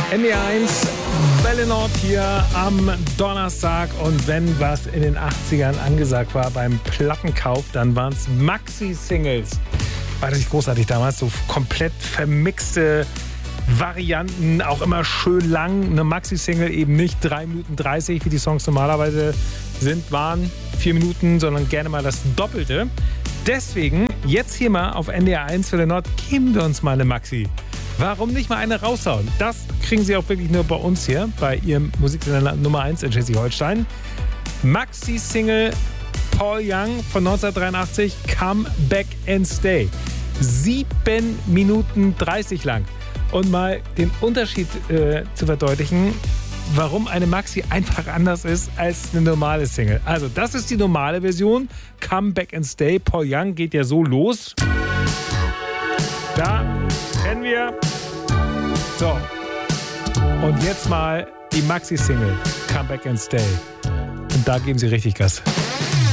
NDR1, Welle Nord hier am Donnerstag. Und wenn was in den 80ern angesagt war beim Plattenkauf, dann waren es Maxi-Singles. War das nicht großartig damals? So komplett vermixte Varianten, auch immer schön lang. Eine Maxi-Single eben nicht 3 Minuten 30, wie die Songs normalerweise waren 4 Minuten, sondern gerne mal das Doppelte. Deswegen jetzt hier mal auf NDR1 Welle Nord geben wir uns mal eine Maxi. Warum nicht mal eine raushauen? Das kriegen Sie auch wirklich nur bei uns hier, bei Ihrem Musiksender Nummer 1 in Schleswig-Holstein. Maxi-Single Paul Young von 1983, Come Back and Stay. 7 Minuten 30 lang. Und mal den Unterschied zu verdeutlichen, warum eine Maxi einfach anders ist als eine normale Single. Also das ist die normale Version, Come Back and Stay. Paul Young geht ja so los. Da kennen wir. So. Und jetzt mal die Maxi-Single, Come Back and Stay. Und da geben Sie richtig Gas.